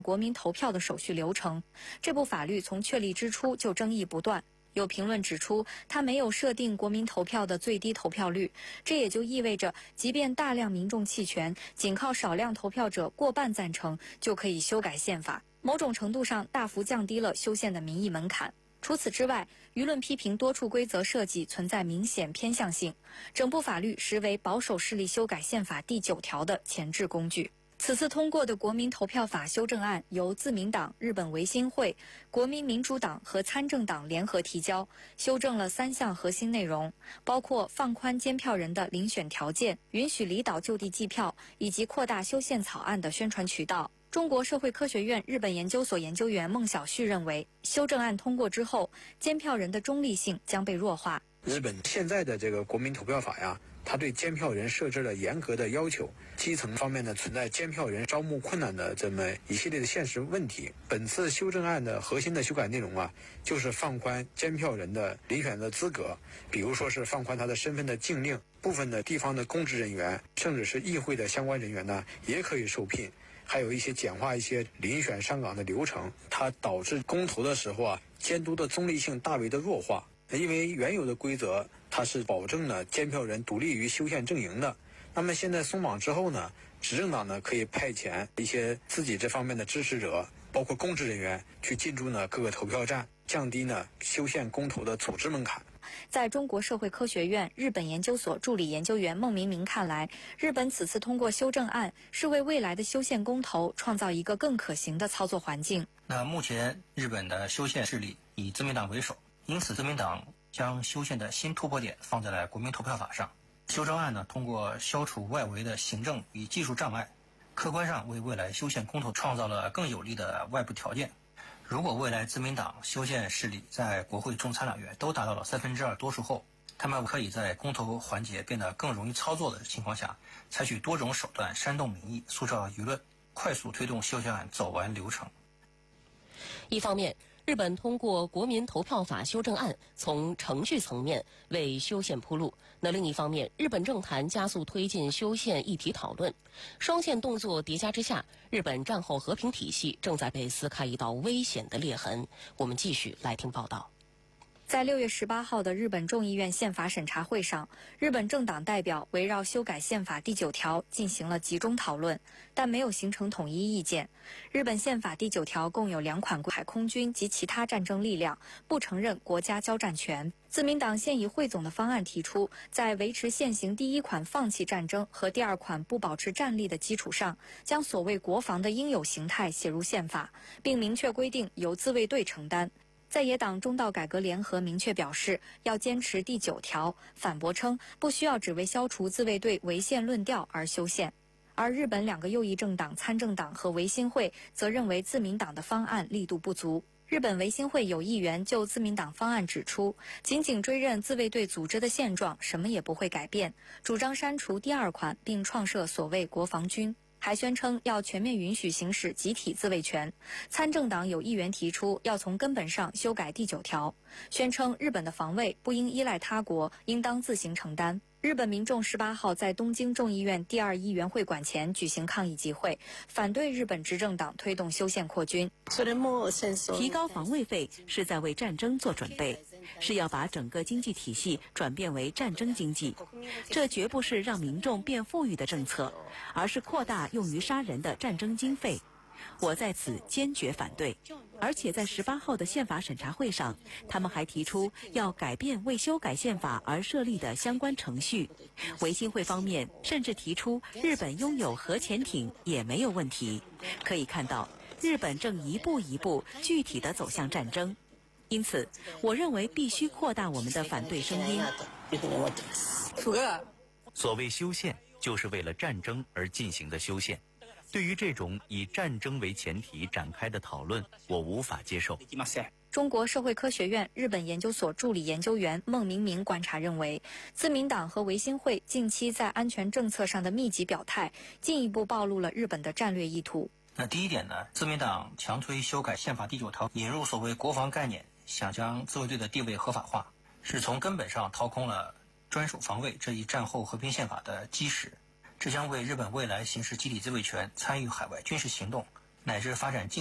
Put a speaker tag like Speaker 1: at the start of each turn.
Speaker 1: 国民投票的手续流程。这部法律从确立之初就争议不断。有评论指出，它没有设定国民投票的最低投票率，这也就意味着，即便大量民众弃权，仅靠少量投票者过半赞成，就可以修改宪法，某种程度上大幅降低了修宪的民意门槛。除此之外，舆论批评多处规则设计存在明显偏向性，整部法律实为保守势力修改宪法第9条的前置工具。此次通过的国民投票法修正案由自民党、日本维新会、国民民主党和参政党联合提交，修正了3项核心内容，包括放宽监票人的遴选条件、允许离岛就地计票，以及扩大修宪草案的宣传渠道。中国社会科学院日本研究所研究员孟晓旭认为，修正案通过之后，监票人的中立性将被弱化。
Speaker 2: 日本现在的这个国民投票法呀，它对监票人设置了严格的要求，基层方面呢存在监票人招募困难的这么一系列的现实问题。本次修正案的核心的修改内容啊，就是放宽监票人的遴选的资格，比如说是放宽他的身份的禁令，部分的地方的公职人员，甚至是议会的相关人员呢，也可以受聘。还有一些简化一些遴选上岗的流程，它导致公投的时候啊，监督的中立性大为的弱化。因为原有的规则它是保证了监票人独立于修宪阵营的，那么现在松绑之后呢，执政党呢可以派遣一些自己这方面的支持者，包括公职人员去进驻呢各个投票站，降低呢修宪公投的组织门槛。
Speaker 1: 在中国社会科学院日本研究所助理研究员孟明明看来，日本此次通过修正案是为未来的修宪公投创造一个更可行的操作环境。
Speaker 3: 那目前日本的修宪势力以自民党为首，因此自民党将修宪的新突破点放在了国民投票法上。修正案呢，通过消除外围的行政与技术障碍，客观上为未来修宪公投创造了更有利的外部条件。如果未来自民党修宪势力在国会众参两院都达到了2/3多数后，他们可以在公投环节变得更容易操作的情况下，采取多种手段煽动民意、塑造舆论，快速推动修宪案走完流程。
Speaker 4: 一方面，日本通过国民投票法修正案，从程序层面为修宪铺路。那另一方面，日本政坛加速推进修宪议题讨论，双线动作叠加之下，日本战后和平体系正在被撕开一道危险的裂痕。我们继续来听报道。
Speaker 1: 在6月18号的日本众议院宪法审查会上，日本政党代表围绕修改宪法第9条进行了集中讨论，但没有形成统一意见。日本宪法第9条共有2款海空军及其他战争力量，不承认国家交战权。自民党现以汇总的方案提出，在维持现行第1款放弃战争和第2款不保持战力的基础上，将所谓国防的应有形态写入宪法，并明确规定由自卫队承担。在野党中道改革联合明确表示要坚持第9条，反驳称不需要只为消除自卫队违宪论调而修宪。而日本2个右翼政党参政党和维新会则认为自民党的方案力度不足。日本维新会有议员就自民党方案指出，仅仅追认自卫队组织的现状，什么也不会改变，主张删除第2款并创设所谓国防军。还宣称要全面允许行使集体自卫权。参政党有议员提出要从根本上修改第9条，宣称日本的防卫不应依赖他国，应当自行承担。日本民众18号在东京众议院第2议员会馆前举行抗议集会，反对日本执政党推动修宪扩军。
Speaker 5: 提高防卫费是在为战争做准备，是要把整个经济体系转变为战争经济。这绝不是让民众变富裕的政策，而是扩大用于杀人的战争经费。我在此坚决反对。而且在18号的宪法审查会上，他们还提出要改变为修改宪法而设立的相关程序。维新会方面甚至提出日本拥有核潜艇也没有问题。可以看到，日本正一步一步具体地走向战争。因此，我认为必须扩大我们的反对声音。
Speaker 6: 所谓修宪，就是为了战争而进行的修宪。对于这种以战争为前提展开的讨论，我无法接受。
Speaker 1: 中国社会科学院日本研究所助理研究员孟明明观察认为，自民党和维新会近期在安全政策上的密集表态，进一步暴露了日本的战略意图。
Speaker 3: 那第一点呢，自民党强推修改宪法第9条，引入所谓国防概念，想将自卫队的地位合法化，是从根本上掏空了专属防卫这一战后和平宪法的基石。这将为日本未来行使集体自卫权、参与海外军事行动乃至发展